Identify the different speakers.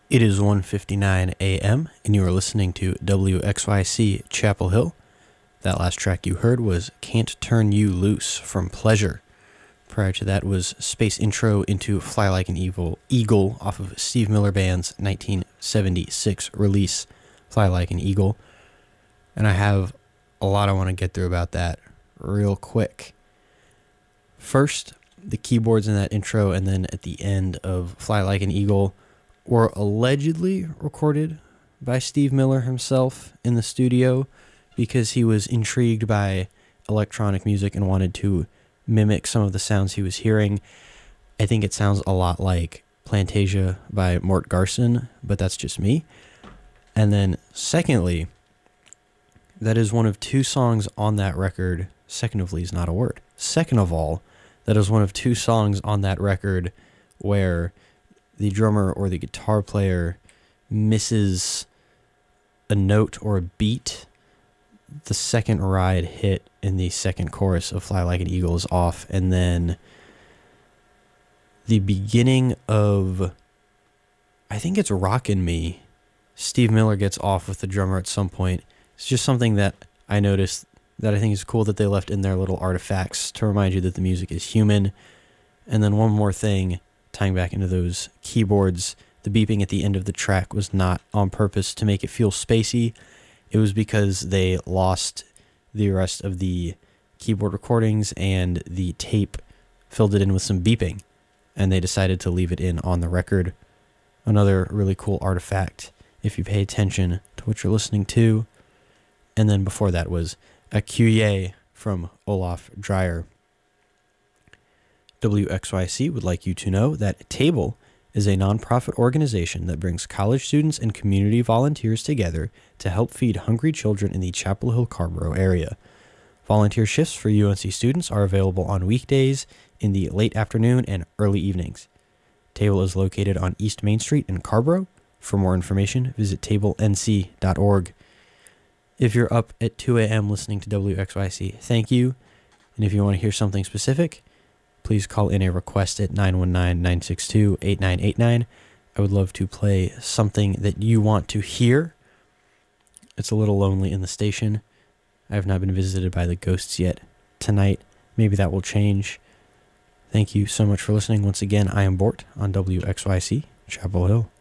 Speaker 1: It is 1:59 a.m. and you are listening to WXYC Chapel Hill. That last track you heard was Can't Turn You Loose from Pleasure. Prior to that was Space Intro into Fly Like an Eagle off of Steve Miller Band's 1976 release, Fly Like an Eagle. And I have a lot I want to get through about that real quick. First, the keyboards in that intro and then at the end of Fly Like an Eagle were allegedly recorded by Steve Miller himself in the studio because he was intrigued by electronic music and wanted to mimic some of the sounds he was hearing. I think it sounds a lot like Plantasia by Mort Garson, but that's just me. And then secondly, that is one of two songs on that record. Secondly is not a word. Second of all, that is one of two songs on that record where the drummer or the guitar player misses a note or a beat. The second ride hit in the second chorus of Fly Like an Eagle is off, and then the beginning of, I think it's Rockin' Me, Steve Miller gets off with the drummer at some point. It's just something that I noticed that I think is cool that they left in their little artifacts to remind you that the music is human. And then one more thing, tying back into those keyboards, the beeping at the end of the track was not on purpose to make it feel spacey. It was because they lost the rest of the keyboard recordings and the tape filled it in with some beeping, and they decided to leave it in on the record. Another really cool artifact if you pay attention to what you're listening to. And then before that was a Kyrie from Olaf Dreyer. WXYC would like you to know that Table is a nonprofit organization that brings college students and community volunteers together to help feed hungry children in the Chapel Hill-Carrboro area. Volunteer shifts for UNC students are available on weekdays in the late afternoon and early evenings. Table is located on East Main Street in Carrboro. For more information, visit tablenc.org. If you're up at 2 a.m. listening to WXYC, thank you. And if you want to hear something specific, please call in a request at 919-962-8989. I would love to play something that you want to hear. It's a little lonely in the station. I have not been visited by the ghosts yet tonight. Maybe that will change. Thank you so much for listening. Once again, I am Bort on WXYC, Chapel Hill.